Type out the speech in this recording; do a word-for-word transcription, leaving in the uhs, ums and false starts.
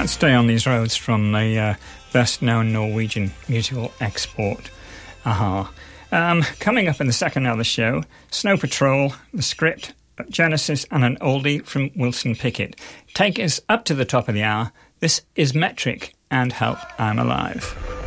And Stay on These Roads from the uh, best-known Norwegian musical export, a-ha. Um, coming up in the second hour of the show, Snow Patrol, the script, Genesis, and an oldie from Wilson Pickett. Take us up to the top of the hour. This is Metric and Help I'm Alive.